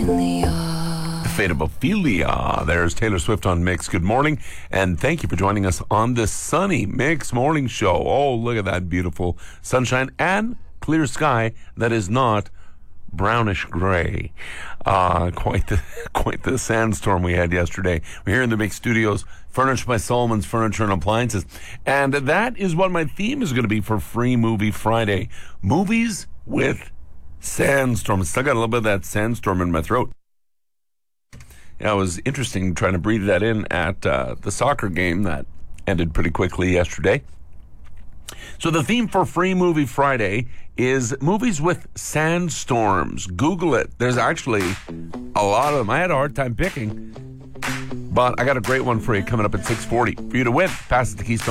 The Fate of Ophelia. There's Taylor Swift on Mix. Good morning, and thank you for joining us on this sunny Mix Morning Show. Oh, look at that beautiful sunshine and clear sky that is not brownish gray. Quite the sandstorm we had yesterday. We're here in the Mix Studios, furnished by Solomon's Furniture and Appliances. And that is what my theme is going to be for Free Movie Friday. Movies with sandstorm. Still got a little bit of that sandstorm in my throat. Yeah, it was interesting trying to breathe that in at the soccer game that ended pretty quickly yesterday. So the theme for Free Movie Friday is movies with sandstorms. Google it. There's actually a lot of them. I had a hard time picking, but I got a great one for you coming up at 6:40. For you to win, pass it to Keystone.